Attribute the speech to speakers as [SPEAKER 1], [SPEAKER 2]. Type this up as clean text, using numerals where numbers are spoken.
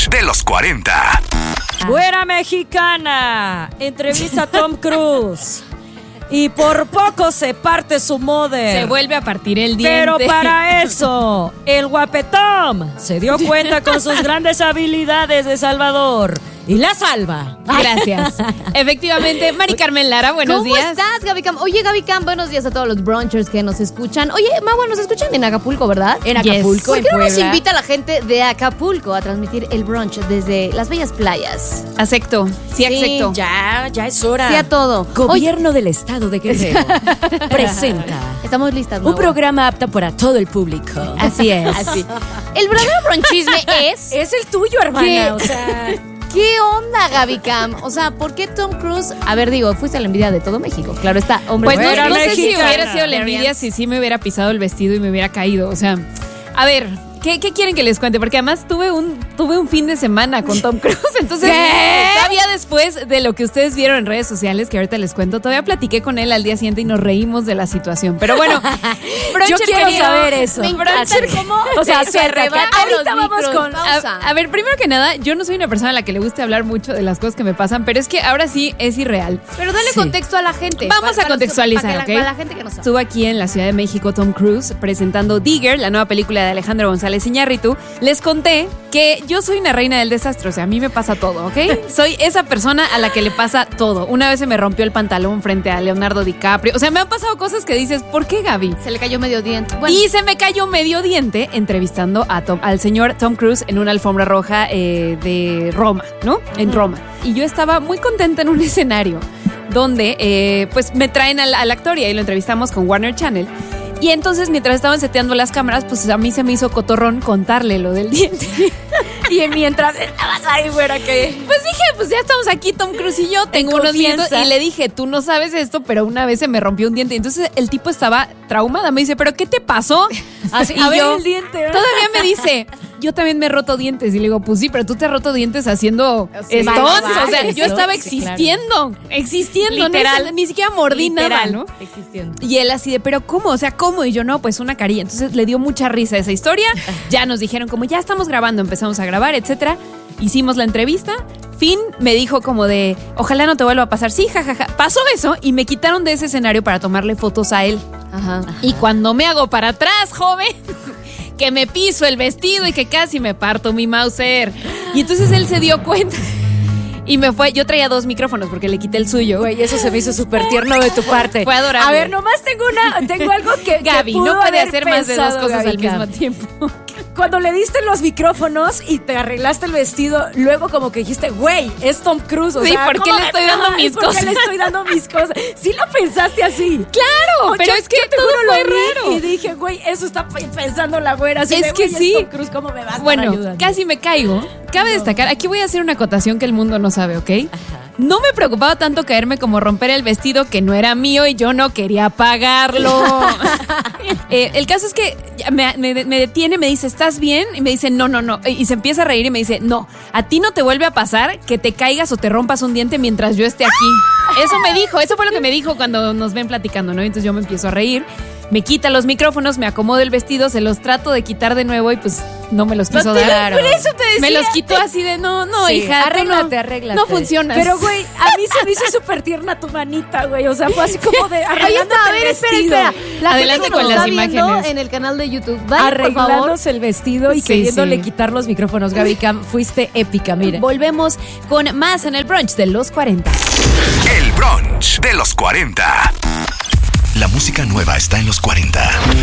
[SPEAKER 1] de los 40.
[SPEAKER 2] Güera mexicana entrevista a Tom Cruise y por poco se parte su mother.
[SPEAKER 3] Se vuelve a partir el diente.
[SPEAKER 2] Pero para eso, el guapetón se dio cuenta con sus grandes habilidades de salvador y la salva.
[SPEAKER 3] Gracias. Efectivamente, Mari Carmen Lara, buenos días.
[SPEAKER 4] ¿Cómo estás, Gaby Cam? Oye, Gaby Cam, buenos días a todos los brunchers que nos escuchan. Oye, Magua, nos escuchan en Acapulco, ¿verdad?
[SPEAKER 2] En Acapulco,
[SPEAKER 4] ¿Por qué
[SPEAKER 2] en
[SPEAKER 4] no nos
[SPEAKER 2] Puebla.
[SPEAKER 4] invita la gente de Acapulco a transmitir el brunch desde las bellas playas?
[SPEAKER 3] Acepto. Sí, acepto.
[SPEAKER 2] Ya es hora.
[SPEAKER 4] Sí a todo.
[SPEAKER 2] Gobierno del Estado de Guerrero presenta
[SPEAKER 4] Estamos listas,
[SPEAKER 2] un
[SPEAKER 4] Magua.
[SPEAKER 2] programa apto para todo el público.
[SPEAKER 3] Así es.
[SPEAKER 4] Así. El verdadero brunchisme es...
[SPEAKER 2] Es el tuyo, hermana.
[SPEAKER 4] ¿Qué?
[SPEAKER 2] O sea,
[SPEAKER 4] ¿Qué onda, Gaby Cam? O sea, ¿por qué Tom Cruise? A ver, digo, fuiste a la envidia de todo México. Claro está, hombre.
[SPEAKER 3] Pues
[SPEAKER 2] Güera
[SPEAKER 3] no sé si
[SPEAKER 2] mexicana.
[SPEAKER 3] hubiera sido la envidia si sí me hubiera pisado el vestido y me hubiera caído. O sea, a ver, ¿qué quieren que les cuente? Porque además tuve un fin de semana con Tom Cruise. Entonces, todavía después de lo que ustedes vieron en redes sociales, que ahorita les cuento, todavía platiqué con él al día siguiente y nos reímos de la situación. Pero bueno,
[SPEAKER 2] yo quiero saber eso.
[SPEAKER 4] Me encanta cómo
[SPEAKER 2] O sea,
[SPEAKER 4] se
[SPEAKER 2] suéltate.
[SPEAKER 4] arrebatan
[SPEAKER 2] Ahorita
[SPEAKER 4] los
[SPEAKER 2] vamos
[SPEAKER 4] micros.
[SPEAKER 2] con-
[SPEAKER 4] Pausa.
[SPEAKER 3] A ver, primero que nada, yo no soy una persona a la que le guste hablar mucho de las cosas que me pasan, pero es que ahora sí es irreal.
[SPEAKER 4] Pero dale contexto a la gente.
[SPEAKER 3] Vamos a contextualizar, ¿ok?
[SPEAKER 4] Para la gente que no sabe.
[SPEAKER 3] Estuvo aquí en la Ciudad de México Tom Cruise presentando Digger, la nueva película de Alejandro González Iñárritu. Les conté que yo soy una reina del desastre, o sea, a mí me pasa todo, ¿ok? Soy esa persona a la que le pasa todo. Una vez se me rompió el pantalón frente a Leonardo DiCaprio. O sea, me han pasado cosas que dices, ¿por qué, Gaby?
[SPEAKER 4] Se le cayó medio diente. Bueno,
[SPEAKER 3] Y se me cayó medio diente entrevistando al señor Tom Cruise en una alfombra roja de Roma, ¿no? En Roma. Y yo estaba muy contenta en un escenario donde pues me traen al actor y ahí lo entrevistamos con Warner Channel. Y entonces, mientras estaban seteando las cámaras, pues a mí se me hizo cotorrón contarle lo del diente.
[SPEAKER 2] Y mientras estabas ahí, güera, que...
[SPEAKER 3] Pues dije, pues ya estamos aquí, Tom Cruise y yo, tengo unos
[SPEAKER 2] confianza.
[SPEAKER 3] dientes. Y le dije, tú no sabes esto, pero una vez se me rompió un diente. Entonces el tipo estaba traumada. Me dice, ¿pero qué te pasó?
[SPEAKER 2] Así,
[SPEAKER 3] Y
[SPEAKER 2] a ver
[SPEAKER 3] yo,
[SPEAKER 2] el diente.
[SPEAKER 3] todavía me dice, yo también me he roto dientes. Y le digo, pues sí, pero tú te has roto dientes haciendo
[SPEAKER 4] Sí,
[SPEAKER 3] stunts.
[SPEAKER 4] vale,
[SPEAKER 3] O sea,
[SPEAKER 4] vale,
[SPEAKER 3] yo estaba
[SPEAKER 2] sí,
[SPEAKER 3] existiendo,
[SPEAKER 4] Literal.
[SPEAKER 3] no, ni siquiera mordí nada, ¿no?
[SPEAKER 4] Existiendo.
[SPEAKER 3] Y él así de, ¿pero cómo? O sea, ¿cómo? Y yo, no, pues una carilla. Entonces le dio mucha risa esa historia. Ya nos dijeron como, ya estamos grabando, empezamos a grabar, etcétera. Hicimos la entrevista. Finn me dijo como de, ojalá no te vuelva a pasar. Sí, jajaja. Pasó eso y me quitaron de ese escenario para tomarle fotos a él.
[SPEAKER 4] Ajá.
[SPEAKER 3] Y cuando me hago para atrás, joven, que me piso el vestido y que casi me parto mi Mauser. Y entonces él se dio cuenta. Y me fue, yo traía 2 micrófonos porque le quité el suyo.
[SPEAKER 2] Güey, eso se me hizo súper tierno de tu parte.
[SPEAKER 3] Fue adorable.
[SPEAKER 2] A ver, nomás tengo algo que
[SPEAKER 3] Gaby,
[SPEAKER 2] que pudo
[SPEAKER 3] no puede
[SPEAKER 2] haber
[SPEAKER 3] hacer más de 2
[SPEAKER 2] pensado
[SPEAKER 3] cosas
[SPEAKER 2] Gaby
[SPEAKER 3] al mismo
[SPEAKER 2] Cam.
[SPEAKER 3] tiempo.
[SPEAKER 2] Cuando le diste los micrófonos y te arreglaste el vestido, luego como que dijiste, güey, es Tom Cruise. O
[SPEAKER 3] Sí,
[SPEAKER 2] sea,
[SPEAKER 3] ¿por qué
[SPEAKER 2] ¿cómo
[SPEAKER 3] le
[SPEAKER 2] me-
[SPEAKER 3] estoy dando mis
[SPEAKER 2] ¿por qué
[SPEAKER 3] cosas?
[SPEAKER 2] le estoy dando mis cosas? Sí lo pensaste así.
[SPEAKER 3] Claro, pero
[SPEAKER 2] Yo
[SPEAKER 3] es que
[SPEAKER 2] te
[SPEAKER 3] todo
[SPEAKER 2] juro,
[SPEAKER 3] fue
[SPEAKER 2] lo vi
[SPEAKER 3] raro.
[SPEAKER 2] Y dije, güey, eso está pensando la güera. Así
[SPEAKER 3] Es
[SPEAKER 2] de,
[SPEAKER 3] que
[SPEAKER 2] güey,
[SPEAKER 3] sí.
[SPEAKER 2] Tom Cruise, ¿cómo me vas a estar
[SPEAKER 3] Bueno,
[SPEAKER 2] ayudando?
[SPEAKER 3] casi me caigo. Cabe destacar, aquí voy a hacer una acotación que el mundo no sabe, ¿ok? No me preocupaba tanto caerme como romper el vestido que no era mío y yo no quería pagarlo. El caso es que me detiene, me dice, ¿estás bien? Y me dice, no. Y se empieza a reír y me dice, no, a ti no te vuelve a pasar que te caigas o te rompas un diente mientras yo esté aquí. Eso me dijo, eso fue lo que me dijo cuando nos ven platicando, ¿no? Entonces yo me empiezo a reír. Me quita los micrófonos, me acomodo el vestido, se los trato de quitar de nuevo y pues no me los quiso dar.
[SPEAKER 2] Por eso te decía.
[SPEAKER 3] Me los quitó así de, no,
[SPEAKER 2] Sí,
[SPEAKER 3] hija, tú
[SPEAKER 2] arréglate.
[SPEAKER 3] no funciona.
[SPEAKER 2] Pero, güey, a mí se me hizo súper tierna tu manita, güey. O sea, fue así como de
[SPEAKER 4] Ahí
[SPEAKER 2] arreglándote
[SPEAKER 4] está, a
[SPEAKER 2] el
[SPEAKER 4] ver,
[SPEAKER 2] vestido.
[SPEAKER 4] espera. La
[SPEAKER 3] Adelante
[SPEAKER 4] gente que
[SPEAKER 3] con
[SPEAKER 4] nos
[SPEAKER 3] las
[SPEAKER 4] está viendo
[SPEAKER 3] imágenes.
[SPEAKER 4] en el canal de YouTube, vayan, por favor.
[SPEAKER 2] Arreglándose el vestido y
[SPEAKER 3] Sí,
[SPEAKER 2] queriéndole
[SPEAKER 3] sí.
[SPEAKER 2] quitar los micrófonos. Gaby Cam, fuiste épica, mira.
[SPEAKER 3] Volvemos con más en el brunch de los 40.
[SPEAKER 1] El brunch de los 40. La música nueva está en los 40.